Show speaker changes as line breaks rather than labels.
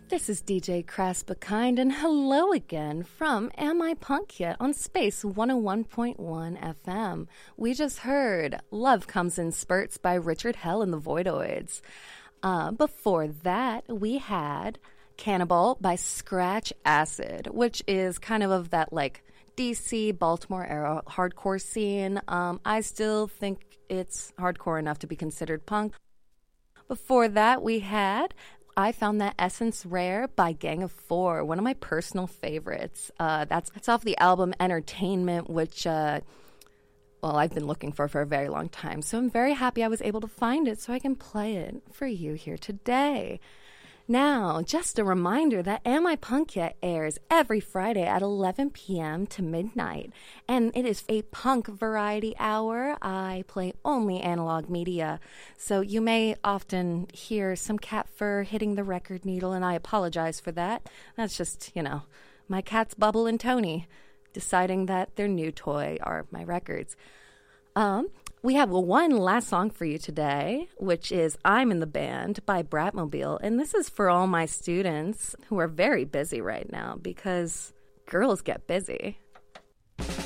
This is DJ Craspakind, and hello again from Am I Punk Yet on Space 101.1 FM. We just heard Love Comes in Spurts by Richard Hell and the Voidoids. Before that, we had Cannibal by Scratch Acid, which is kind of that like DC, Baltimore era hardcore scene. I still think it's hardcore enough to be considered punk. Before that, we had I Found That Essence Rare by Gang of Four, one of my personal favorites. That's off the album Entertainment, which, I've been looking for a very long time. So I'm very happy I was able to find it so I can play it for you here today. Now, just a reminder that Am I Punk Yet airs every Friday at 11 p.m. to midnight, and it is a punk variety hour. I play only analog media, so you may often hear some cat fur hitting the record needle, and I apologize for that. That's just, my cats Bubble and Tony deciding that their new toy are my records. We have one last song for you today, which is I'm in the Band by Bratmobile. And this is for all my students who are very busy right now because girls get busy.